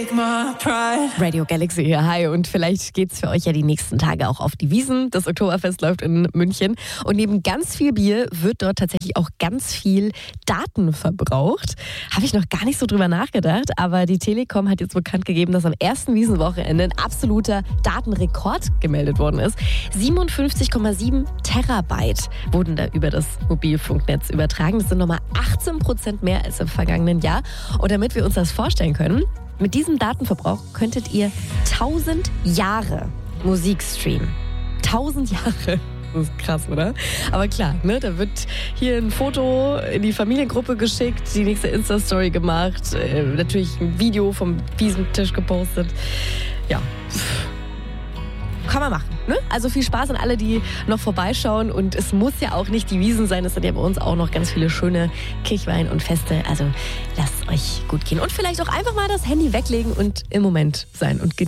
Radio Galaxy hier, hi. Und vielleicht geht's für euch ja die nächsten Tage auch auf die Wiesn. Das Oktoberfest läuft in München. Und neben ganz viel Bier wird dort tatsächlich auch ganz viel Daten verbraucht. Habe ich noch gar nicht so drüber nachgedacht. Aber die Telekom hat jetzt bekannt gegeben, dass am ersten Wiesnwochenende ein absoluter Datenrekord gemeldet worden ist. 57,7 Terabyte wurden da über das Mobilfunknetz übertragen. Das sind nochmal 18% mehr als im vergangenen Jahr. Und damit wir uns das vorstellen können, mit diesem Datenverbrauch könntet ihr 1000 Jahre Musik streamen. 1000 Jahre. Das ist krass, oder? Aber klar, ne, da wird hier ein Foto in die Familiengruppe geschickt, die nächste Insta-Story gemacht, natürlich ein Video vom Wiesentisch gepostet. Ja, kann man machen, ne? Also viel Spaß an alle, die noch vorbeischauen. Und es muss ja auch nicht die Wiesn sein. Es sind ja bei uns auch noch ganz viele schöne Kirchweih und Feste. Also lasst euch gut gehen. Und vielleicht auch einfach mal das Handy weglegen und im Moment sein und genießen.